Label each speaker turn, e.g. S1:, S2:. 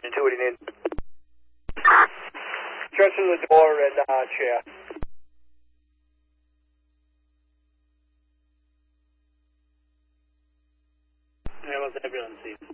S1: 2, what do you need?
S2: Stretch through the door and chair.
S1: Yeah, what's the ambulance seat?